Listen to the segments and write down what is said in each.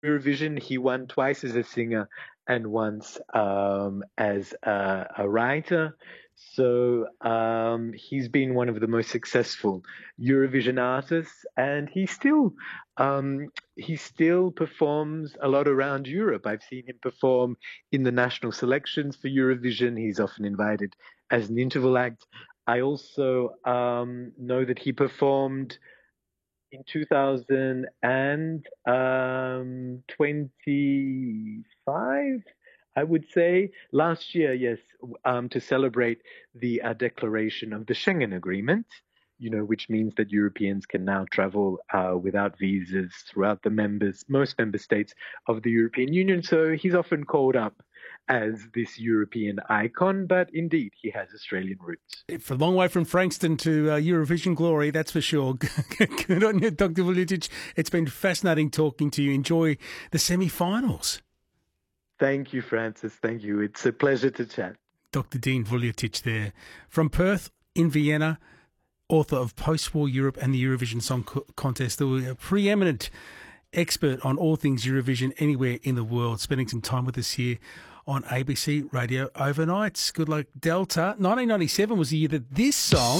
Eurovision. He won twice as a singer and once as a writer. So he's been one of the most successful Eurovision artists, and he still performs a lot around Europe. I've seen him perform in the national selections for Eurovision. He's often invited as an interval act. I also know that he performed in 2025, I would say, last year, yes, to celebrate the declaration of the Schengen Agreement, which means that Europeans can now travel without visas throughout most member states of the European Union. So he's often called up as this European icon, but indeed, he has Australian roots. It's a long way from Frankston to Eurovision glory, that's for sure. Good on you, Dr. Vuljicic. It's been fascinating talking to you. Enjoy the semi-finals. Thank you, Francis. Thank you. It's a pleasure to chat. Dr. Dean Vuljicic there. From Perth in Vienna, author of Post-War Europe and the Eurovision Song Contest, the preeminent expert on all things Eurovision anywhere in the world, spending some time with us here on ABC Radio Overnights. Good luck, Delta. 1997 was the year that this song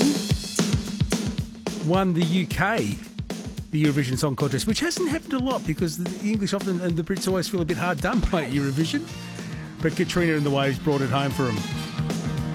won the UK, the Eurovision Song Contest, which hasn't happened a lot because the English often and the Brits always feel a bit hard done by Eurovision. But Katrina and the Waves brought it home for them.